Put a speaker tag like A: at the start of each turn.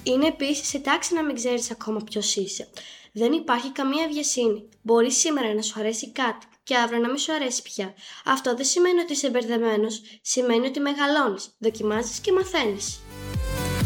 A: Είναι επίσης εντάξει να μην ξέρεις ακόμα ποιος είσαι. Δεν υπάρχει καμία βιασύνη. Μπορεί σήμερα να σου αρέσει κάτι και αύριο να μην σου αρέσει πια. Αυτό δεν σημαίνει ότι είσαι μπερδεμένος, σημαίνει ότι μεγαλώνεις, δοκιμάζεις και μαθαίνεις.